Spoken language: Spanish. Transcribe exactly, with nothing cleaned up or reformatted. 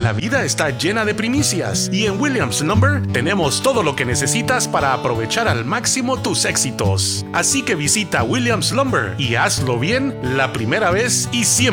La vida está llena de primicias y en Williams Lumber tenemos todo lo que necesitas para aprovechar al máximo tus éxitos. Así que visita Williams Lumber y hazlo bien la primera vez y siempre.